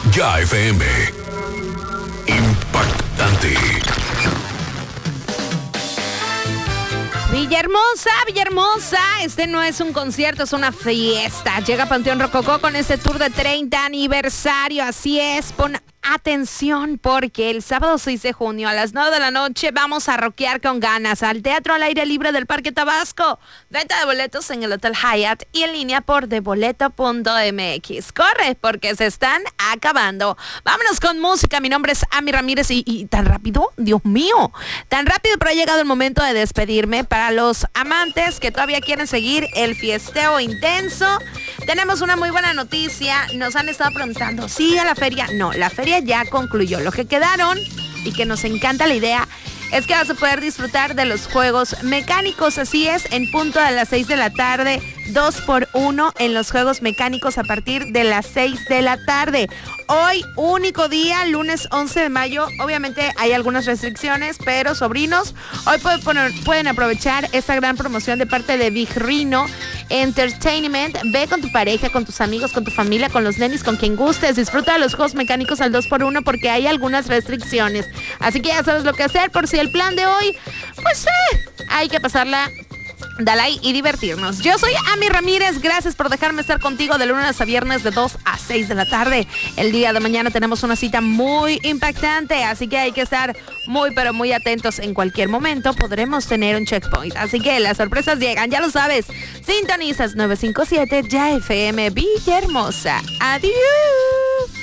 Ya FM. Impactante. Villahermosa, Villahermosa, este no es un concierto, es una fiesta. Llega Panteón Rococó con este tour de 30 aniversario, así es, pon atención porque el sábado 6 de junio a las 9 de la noche vamos a rockear con ganas al Teatro al Aire Libre del Parque Tabasco. Venta de boletos en el Hotel Hyatt y en línea por deboleto.mx. Corre porque se están acabando. Vámonos con música, mi nombre es Ami Ramírez y tan rápido, Dios mío, tan rápido, pero ha llegado el momento de despedirme. Para los amantes que todavía quieren seguir el fiesteo intenso, tenemos una muy buena noticia. Nos han estado preguntando, ¿sí a la feria? No, la feria ya concluyó. Lo que quedaron, y que nos encanta la idea, es que vas a poder disfrutar de los juegos mecánicos. Así es, en punto de las 6 de la tarde, 2x1 en los juegos mecánicos a partir de las 6 de la tarde. Hoy, único día, lunes 11 de mayo. Obviamente hay algunas restricciones, pero sobrinos, hoy pueden aprovechar esta gran promoción de parte de Big Rhino Entertainment. Ve con tu pareja, con tus amigos, con tu familia, con los nenis, con quien gustes. Disfruta de los juegos mecánicos al 2x1 porque hay algunas restricciones. Así que ya sabes lo que hacer por si el plan de hoy, pues hay que pasarla Dalai y divertirnos. Yo soy Ami Ramírez, gracias por dejarme estar contigo de lunes a viernes de 2 a 6 de la tarde. El día de mañana tenemos una cita muy impactante, así que hay que estar muy pero muy atentos. En cualquier momento podremos tener un checkpoint, así que las sorpresas llegan, ya lo sabes. Sintonizas 957 Ya FM Villahermosa. Adiós.